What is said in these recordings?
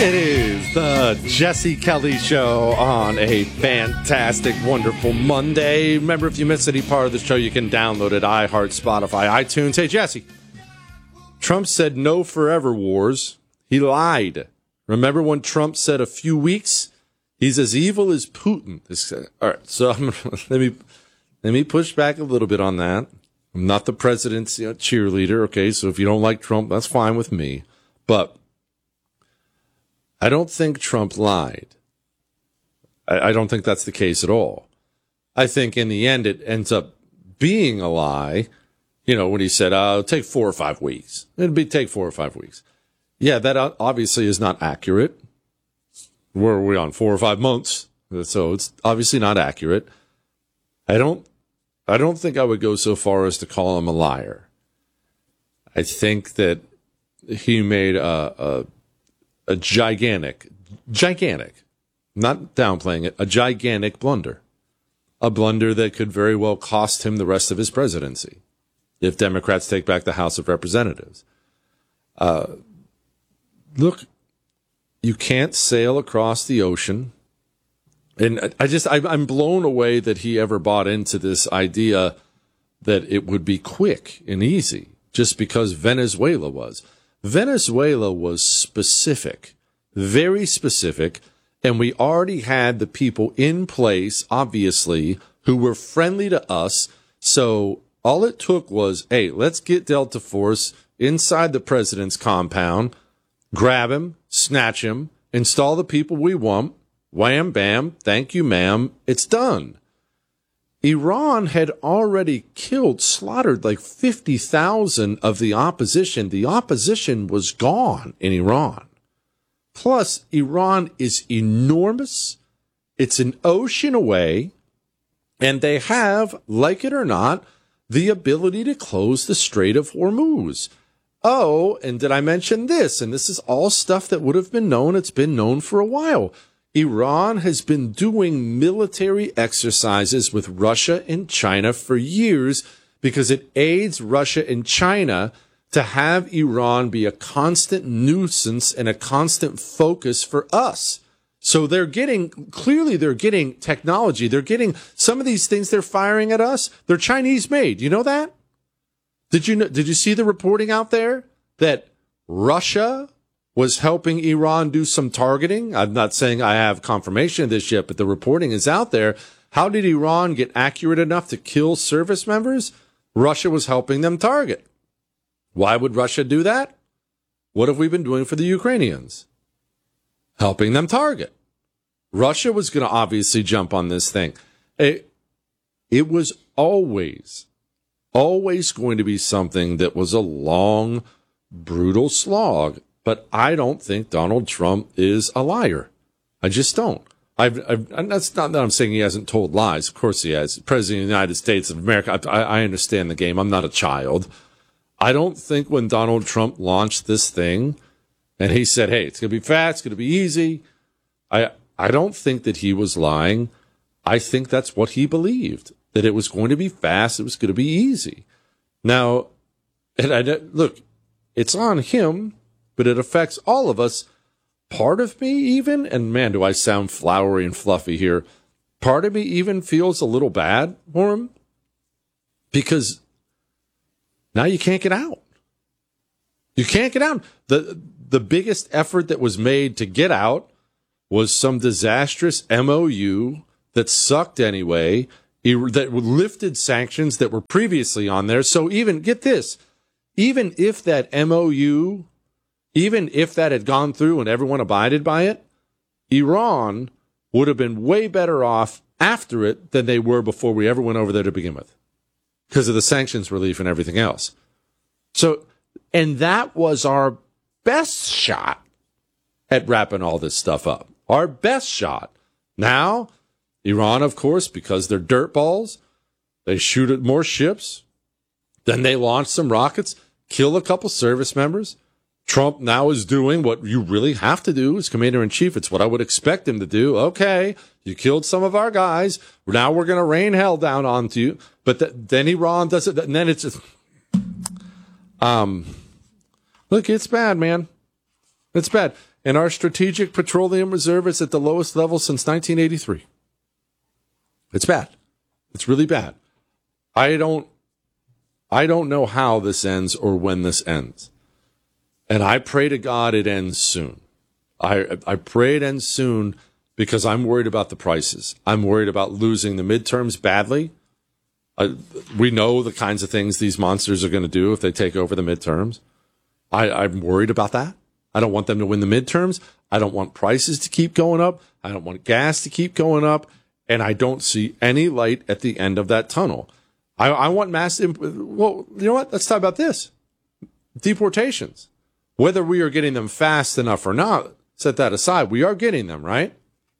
It is the Jesse Kelly Show on a fantastic, wonderful Monday. Remember, if you missed any part of the show, you can download it, iHeart, Spotify, iTunes. Hey, Jesse, Trump said no forever wars. He lied. Remember when Trump said a few weeks? He's as evil as Putin. All right, so let me push back a little bit on that. I'm not the president's cheerleader, okay? So if you don't like Trump, that's fine with me. But I don't think Trump lied. I don't think that's the case at all. I think in the end it ends up being a lie. You know, when he said, it'll take 4 or 5 weeks. Take 4 or 5 weeks. Yeah, that obviously is not accurate. Where are we on 4 or 5 months? So it's obviously not accurate. I don't think I would go so far as to call him a liar. I think that he made a gigantic, not downplaying it, a gigantic blunder. A blunder that could very well cost him the rest of his presidency if Democrats take back the House of Representatives. Look, you can't sail across the ocean. And I'm blown away that he ever bought into this idea that it would be quick and easy just because Venezuela was. Venezuela was specific, very specific, and we already had the people in place, obviously, who were friendly to us. So all it took was, hey, let's get Delta Force inside the president's compound, grab him, snatch him, install the people we want, wham, bam, thank you, ma'am, it's done. Iran had already slaughtered like 50,000 of the opposition. The opposition was gone in Iran. Plus, Iran is enormous. It's an ocean away. And they have, like it or not, the ability to close the Strait of Hormuz. Oh, and did I mention this? And this is all stuff that would have been known. It's been known for a while. Iran has been doing military exercises with Russia and China for years because it aids Russia and China to have Iran be a constant nuisance and a constant focus for us. So they're getting technology. They're getting some of these things they're firing at us. They're Chinese made. You know that? Did you see the reporting out there that Russia was helping Iran do some targeting? I'm not saying I have confirmation of this yet, but the reporting is out there. How did Iran get accurate enough to kill service members? Russia was helping them target. Why would Russia do that? What have we been doing for the Ukrainians? Helping them target. Russia was going to obviously jump on this thing. It was always going to be something that was a long, brutal slog. But I don't think Donald Trump is a liar. I just don't. And that's not that I'm saying he hasn't told lies. Of course he has. President of the United States of America. I understand the game. I'm not a child. I don't think when Donald Trump launched this thing and he said, hey, it's going to be fast, it's going to be easy. I don't think that he was lying. I think that's what he believed, that it was going to be fast, it was going to be easy. Now, look, it's on him, but it affects all of us. Part of me even, and man, do I sound flowery and fluffy here, part of me even feels a little bad for him because now you can't get out. You can't get out. The biggest effort that was made to get out was some disastrous MOU that sucked anyway, that lifted sanctions that were previously on there. So even, get this, even if that MOU, even if that had gone through and everyone abided by it, Iran would have been way better off after it than they were before we ever went over there to begin with, because of the sanctions relief and everything else. So, and that was our best shot at wrapping all this stuff up. Our best shot. Now, Iran, of course, because they're dirtballs, they shoot at more ships. Then they launch some rockets, kill a couple service members. Trump now is doing what you really have to do as commander-in-chief. It's what I would expect him to do. Okay, you killed some of our guys. Now we're going to rain hell down onto you. But then Iran does it, and then it's just... look, it's bad, man. It's bad. and our strategic petroleum reserve is at the lowest level since 1983. It's bad. It's really bad. I don't know how this ends or when this ends. And I pray to God it ends soon. I pray it ends soon because I'm worried about the prices. I'm worried about losing the midterms badly. We know the kinds of things these monsters are going to do if they take over the midterms. I'm worried about that. I don't want them to win the midterms. I don't want prices to keep going up. I don't want gas to keep going up. And I don't see any light at the end of that tunnel. I want well, you know what? Let's talk about this. Deportations. Whether we are getting them fast enough or not, set that aside. We are getting them, right?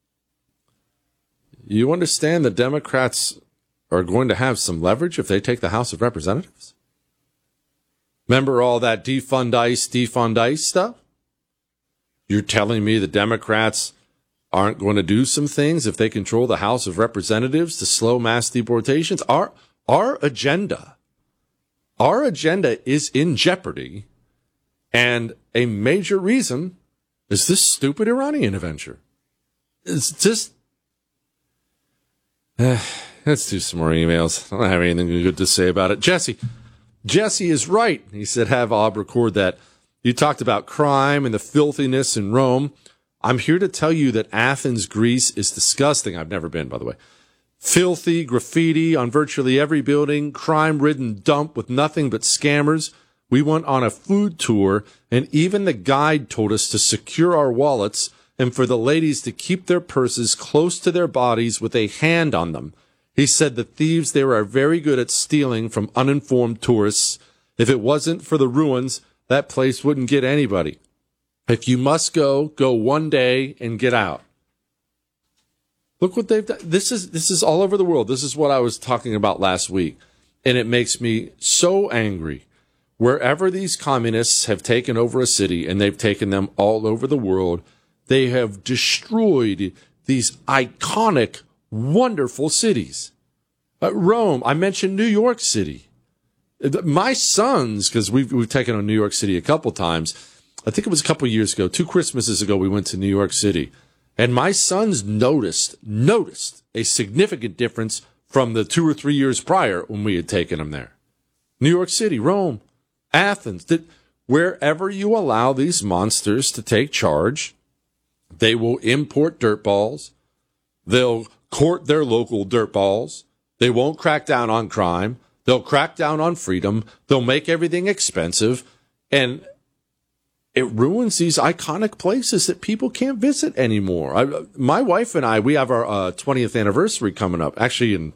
You understand the Democrats are going to have some leverage if they take the House of Representatives? Remember all that defund ICE stuff? You're telling me the Democrats aren't going to do some things if they control the House of Representatives to slow mass deportations? Our agenda is in jeopardy, and a major reason is this stupid Iranian adventure. It's just... let's do some more emails. I don't have anything good to say about it. Jesse is right. He said, have Ob record that. You talked about crime and the filthiness in Rome. I'm here to tell you that Athens, Greece is disgusting. I've never been, by the way. Filthy graffiti on virtually every building, crime-ridden dump with nothing but scammers. We went on a food tour, and even the guide told us to secure our wallets and for the ladies to keep their purses close to their bodies with a hand on them. He said the thieves there are very good at stealing from uninformed tourists. If it wasn't for the ruins, that place wouldn't get anybody. If you must go one day and get out. Look what they've done. This is all over the world. This is what I was talking about last week. And it makes me so angry. Wherever these communists have taken over a city, and they've taken them all over the world, they have destroyed these iconic, wonderful cities. Rome, I mentioned New York City. My sons, because we've taken on New York City a couple times. I think it was a couple years ago, 2 Christmases ago, we went to New York City. And my sons noticed a significant difference from the 2 or 3 years prior when we had taken them there. New York City, Rome, Athens. Wherever you allow these monsters to take charge, they will import dirt balls. They'll court their local dirt balls. They won't crack down on crime. They'll crack down on freedom. They'll make everything expensive. And it ruins these iconic places that people can't visit anymore. My wife and I, we have our 20th anniversary coming up. Actually,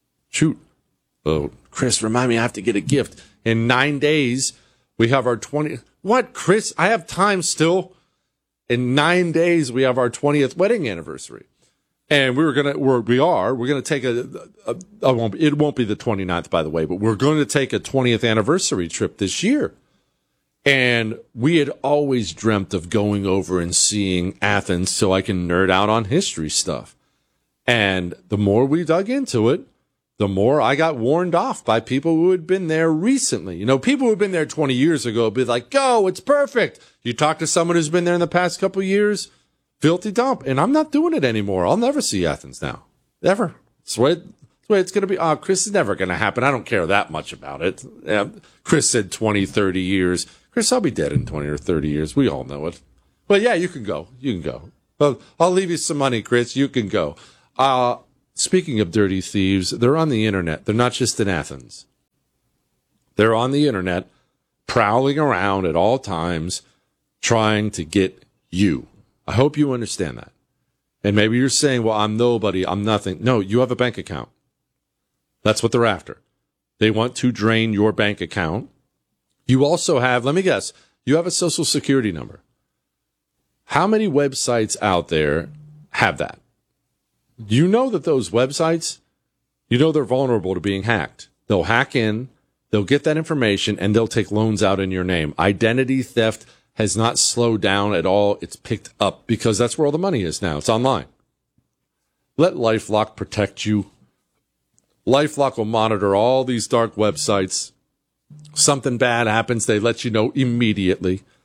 Chris, remind me I have to get a gift. In 9 days, we have our 20th. What, Chris? I have time still. In 9 days, we have our 20th wedding anniversary. And we're going to take it won't be the 29th, by the way, but we're going to take a 20th anniversary trip this year. And we had always dreamt of going over and seeing Athens so I can nerd out on history stuff. And the more we dug into it, the more I got warned off by people who had been there recently. You know, people who had been there 20 years ago would be like, go, it's perfect. You talk to someone who's been there in the past couple of years, filthy dump. And I'm not doing it anymore. I'll never see Athens now. Ever. That's the way it's going to be. Oh, Chris, is never going to happen. I don't care that much about it. Chris said 20, 30 years. Chris, I'll be dead in 20 or 30 years. We all know it. But yeah, you can go. You can go. Well, I'll leave you some money, Chris. You can go. Speaking of dirty thieves, they're on the internet. They're not just in Athens. They're on the internet, prowling around at all times, trying to get you. I hope you understand that. And maybe you're saying, well, I'm nobody. I'm nothing. No, you have a bank account. That's what they're after. They want to drain your bank account. You also have, let me guess, you have a social security number. How many websites out there have that? You know that those websites, you know they're vulnerable to being hacked. They'll hack in, they'll get that information, and they'll take loans out in your name. Identity theft has not slowed down at all. It's picked up because that's where all the money is now. It's online. Let LifeLock protect you. LifeLock will monitor all these dark websites. Something bad happens, they let you know immediately.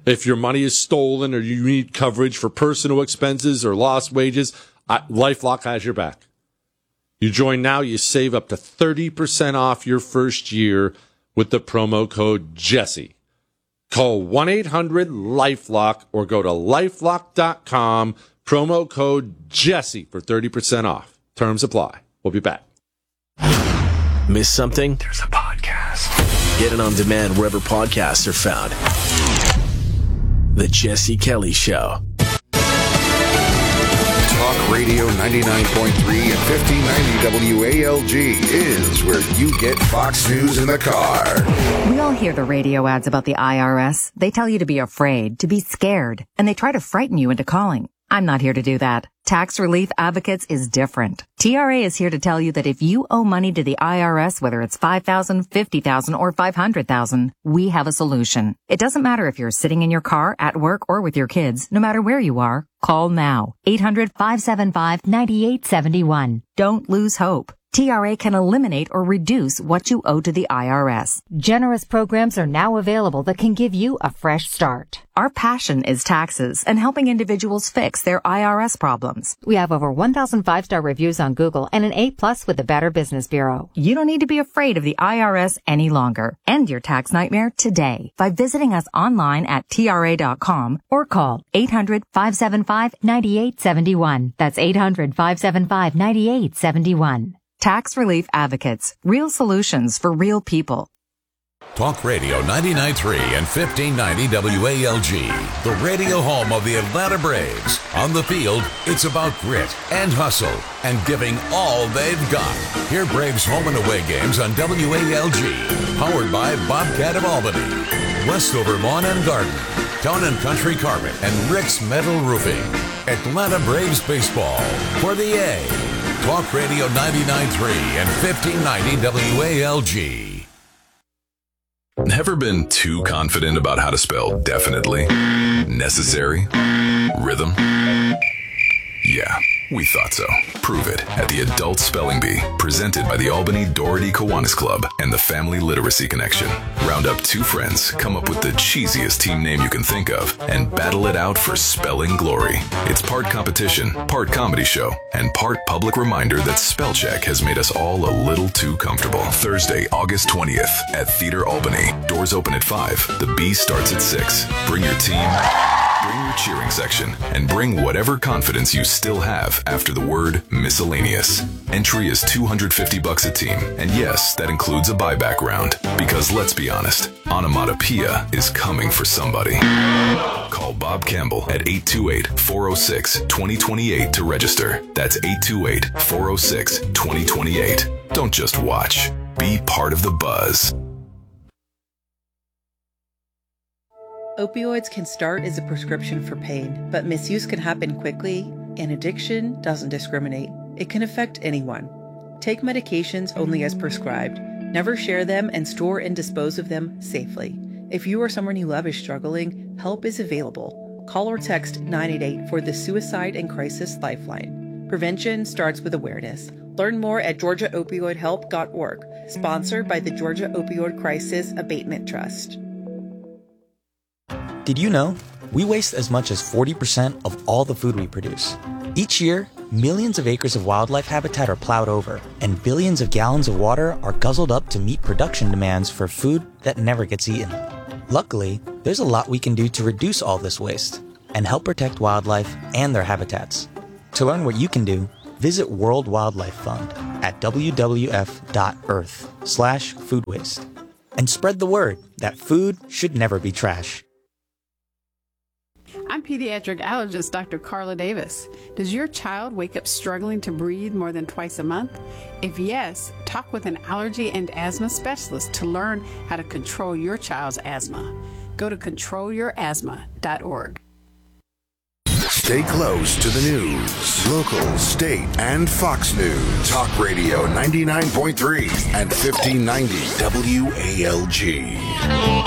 If your money is stolen or you need coverage for personal expenses or lost wages, LifeLock has your back. You join now, you save up to 30% off your first year with the promo code Jesse. Call 1-800-LifeLock or go to LifeLock.com, promo code Jesse for 30% off. Terms apply. We'll be back. Miss something? There's a podcast. Get it on demand wherever podcasts are found. The Jesse Kelly Show. Talk Radio 99.3 and 1590 WALG is where you get Fox News in the car. We all hear the radio ads about the IRS. They tell you to be afraid, to be scared, and they try to frighten you into calling. I'm not here to do that. Tax Relief Advocates is different. TRA is here to tell you that if you owe money to the IRS, whether it's $5,000, $50,000, or $500,000, we have a solution. It doesn't matter if you're sitting in your car, at work, or with your kids. No matter where you are, call now. 800-575-9871. Don't lose hope. TRA can eliminate or reduce what you owe to the IRS. Generous programs are now available that can give you a fresh start. Our passion is taxes and helping individuals fix their IRS problems. We have over 1,000 5-star reviews on Google and an A+ with the Better Business Bureau. You don't need to be afraid of the IRS any longer. End your tax nightmare today by visiting us online at TRA.com or call 800-575-9871. That's 800-575-9871. Tax Relief Advocates. Real solutions for real people. Talk Radio 99.3 and 1590 WALG, the radio home of the Atlanta Braves. On the field, it's about grit and hustle and giving all they've got. Hear Braves home and away games on WALG, powered by Bobcat of Albany, Westover Lawn and Garden, Town and Country Carpet, and Rick's Metal Roofing. Atlanta Braves baseball for the A. Talk Radio 99.3 and 1590 WALG. Never been too confident about how to spell definitely, necessary, rhythm? Yeah, we thought so. Prove it at the Adult Spelling Bee, presented by the Albany Doherty Kiwanis Club and the Family Literacy Connection. Round up two friends, come up with the cheesiest team name you can think of, and battle it out for spelling glory. It's part competition, part comedy show, and part public reminder that spell check has made us all a little too comfortable. Thursday, August 20th at Theater Albany. Doors open at 5. The Bee starts at 6. Bring your team, bring your cheering section, and bring whatever confidence you still have after the word miscellaneous. Entry is $250 a team, and yes, that includes a buyback round. Because let's be honest, onomatopoeia is coming for somebody. Call Bob Campbell at 828-406-2028 to register. That's 828-406-2028. Don't just watch. Be part of the buzz. Opioids can start as a prescription for pain, but misuse can happen quickly, and addiction doesn't discriminate. It can affect anyone. Take medications only as prescribed. Never share them and store and dispose of them safely. If you or someone you love is struggling, help is available. Call or text 988 for the Suicide and Crisis Lifeline. Prevention starts with awareness. Learn more at GeorgiaOpioidHelp.org, sponsored by the Georgia Opioid Crisis Abatement Trust. Did you know? We waste as much as 40% of all the food we produce. Each year, millions of acres of wildlife habitat are plowed over, and billions of gallons of water are guzzled up to meet production demands for food that never gets eaten. Luckily, there's a lot we can do to reduce all this waste and help protect wildlife and their habitats. To learn what you can do, visit World Wildlife Fund at wwf.earth/food waste. And spread the word that food should never be trash. I'm pediatric allergist Dr. Carla Davis. Does your child wake up struggling to breathe more than twice a month? If yes, talk with an allergy and asthma specialist to learn how to control your child's asthma. Go to controlyourasthma.org. Stay close to the news, local, state, and Fox News. Talk Radio 99.3 and 1590 WALG.